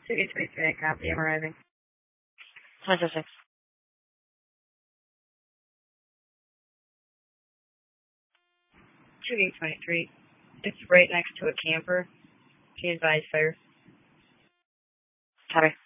223, copy, I'm arriving. 26. 223. It's right next to a camper. She advised fire. Copy.